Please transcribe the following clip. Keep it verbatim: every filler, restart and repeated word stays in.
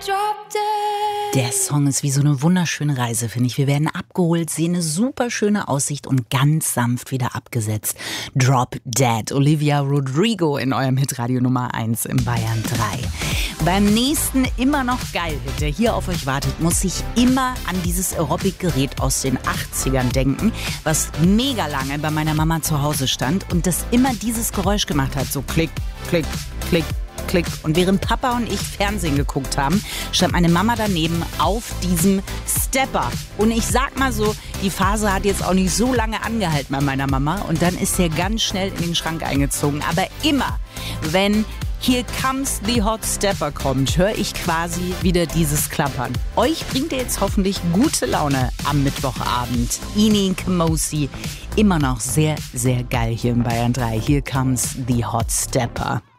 Drop dead. Der Song ist wie so eine wunderschöne Reise, finde ich. Wir werden abgeholt, sehen eine super schöne Aussicht und ganz sanft wieder abgesetzt. Drop Dead, Olivia Rodrigo in eurem Hitradio Nummer eins im Bayern drei. Beim nächsten immer noch Geil-Hit, der hier auf euch wartet, muss ich immer an dieses Aerobic-Gerät aus den achtzigern denken, was mega lange bei meiner Mama zu Hause stand und das immer dieses Geräusch gemacht hat, so klick, klick, klick, klick. Und während Papa und ich Fernsehen geguckt haben, stand meine Mama daneben auf diesem Stepper. Und ich sag mal so, die Phase hat jetzt auch nicht so lange angehalten bei meiner Mama und dann ist er ganz schnell in den Schrank eingezogen. Aber immer, wenn Here Comes the Hot Stepper kommt, höre ich quasi wieder dieses Klappern. Euch bringt er jetzt hoffentlich gute Laune am Mittwochabend. Ini Kamosi, immer noch sehr, sehr geil hier in Bayern drei. Here Comes the Hot Stepper.